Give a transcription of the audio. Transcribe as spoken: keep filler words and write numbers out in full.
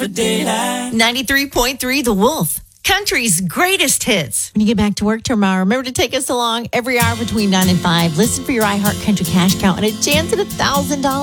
for daylight. ninety-three point three The Wolf, country's greatest hits. When you get back to work tomorrow, remember to take us along every hour between nine and five. Listen for your iHeart Country Cash Count and a chance at one thousand dollars.